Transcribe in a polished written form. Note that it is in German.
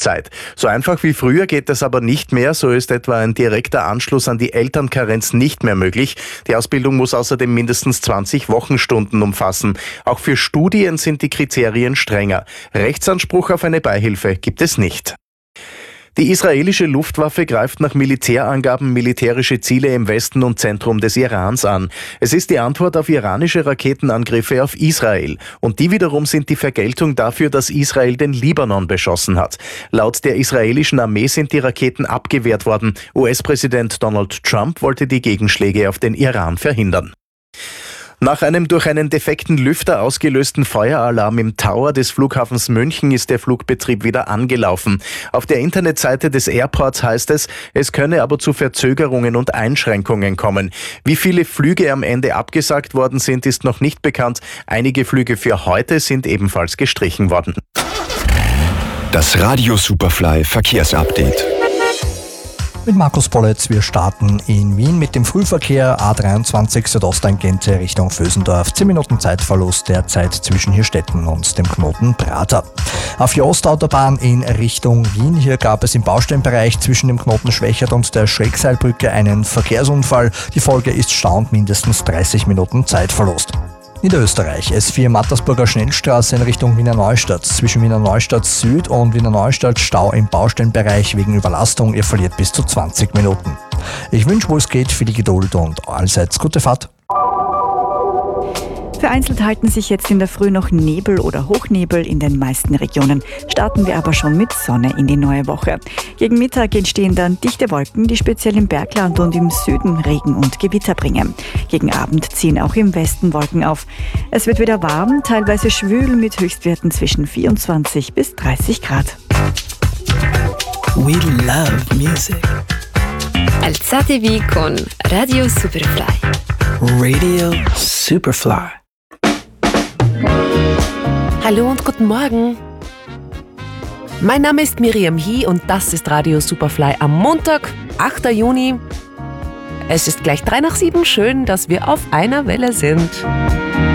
Zeit. So einfach wie früher geht es aber nicht mehr. So ist etwa ein direkter Anschluss an die Elternkarenz nicht mehr möglich. Die Ausbildung muss außerdem mindestens 20 Wochenstunden umfassen. Auch für Studien sind die Kriterien strenger. Rechtsanspruch auf eine Beihilfe gibt es nicht. Die israelische Luftwaffe greift nach Militärangaben militärische Ziele im Westen und Zentrum des Irans an. Es ist die Antwort auf iranische Raketenangriffe auf Israel. Und die wiederum sind die Vergeltung dafür, dass Israel den Libanon beschossen hat. Laut der israelischen Armee sind die Raketen abgewehrt worden. US-Präsident Donald Trump wollte die Gegenschläge auf den Iran verhindern. Nach einem durch einen defekten Lüfter ausgelösten Feueralarm im Tower des Flughafens München ist der Flugbetrieb wieder angelaufen. Auf der Internetseite des Airports heißt es, es könne aber zu Verzögerungen und Einschränkungen kommen. Wie viele Flüge am Ende abgesagt worden sind, ist noch nicht bekannt. Einige Flüge für heute sind ebenfalls gestrichen worden. Das Radio Superfly Verkehrsupdate. Mit Markus Polletz, wir starten in Wien mit dem Frühverkehr A23 Südosttangente Richtung Vösendorf. 10 Minuten Zeitverlust derzeit zwischen Hirstetten und dem Knoten Prater. Auf der Ostautobahn in Richtung Wien, hier gab es im Baustellenbereich zwischen dem Knoten Schwächert und der Schrägseilbrücke einen Verkehrsunfall. Die Folge ist Stau und mindestens 30 Minuten Zeitverlust. Niederösterreich, S4 Mattersburger Schnellstraße in Richtung Wiener Neustadt. Zwischen Wiener Neustadt Süd und Wiener Neustadt Stau im Baustellenbereich wegen Überlastung. Ihr verliert bis zu 20 Minuten. Ich wünsche, wo es geht, viel Geduld und allseits gute Fahrt. Vereinzelt halten sich jetzt in der Früh noch Nebel oder Hochnebel in den meisten Regionen. Starten wir aber schon mit Sonne in die neue Woche. Gegen Mittag entstehen dann dichte Wolken, die speziell im Bergland und im Süden Regen und Gewitter bringen. Gegen Abend ziehen auch im Westen Wolken auf. Es wird wieder warm, teilweise schwül mit Höchstwerten zwischen 24 bis 30 Grad. We love music. Alzatevi con Radio Superfly. Radio Superfly. Hallo und guten Morgen. Mein Name ist Miriam Hie und das ist Radio Superfly am Montag, 8. Juni. Es ist gleich 6:03. Schön, dass wir auf einer Welle sind.